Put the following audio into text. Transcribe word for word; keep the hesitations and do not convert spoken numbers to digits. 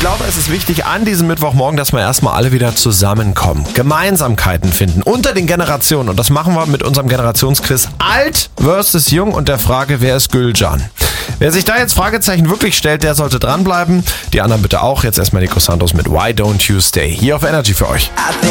glaube, es ist wichtig an diesem Mittwochmorgen, dass wir erstmal alle wieder zusammenkommen. Gemeinsamkeiten finden unter den Generationen. Und das machen wir mit unserem Generationsquiz Alt versus Jung und der Frage, wer ist Gülcan? Wer sich da jetzt Fragezeichen wirklich stellt, der sollte dranbleiben. Die anderen bitte auch. Jetzt erstmal Nico Santos mit Why Don't You Stay. Hier auf Energy für euch.